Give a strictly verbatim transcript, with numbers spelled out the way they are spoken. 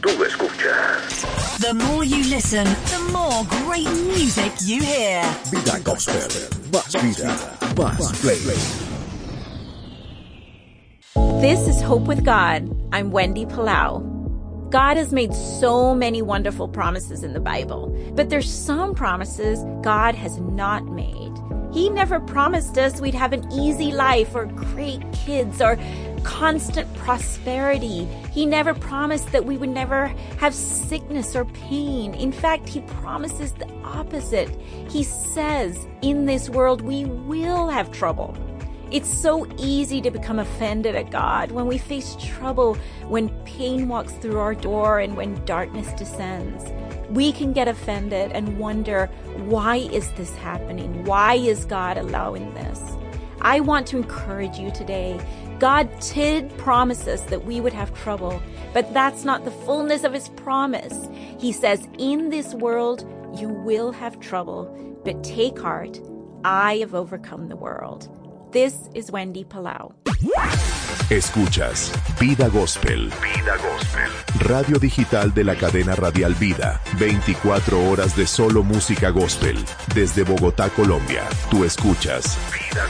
tú escuchas. The more you listen, the more great music you hear. Vida Gospel. Más vida, más play. This is Hope with God. I'm Wendy Palau. God has made so many wonderful promises in the Bible, but there's some promises God has not made. He never promised us we'd have an easy life or great kids or constant prosperity. He never promised that we would never have sickness or pain. In fact, he promises the opposite. He says, in this world, we will have trouble. It's so easy to become offended at God when we face trouble, when pain walks through our door, and when darkness descends. We can get offended and wonder, why is this happening? Why is God allowing this? I want to encourage you today. God did promise us that we would have trouble, but that's not the fullness of his promise. He says, in this world, you will have trouble, but take heart. I have overcome the world. This is Wendy Palau. Escuchas Vida Gospel. Vida Gospel. Radio digital de la cadena radial Vida. veinticuatro horas de solo música gospel. Desde Bogotá, Colombia. Tú escuchas Vida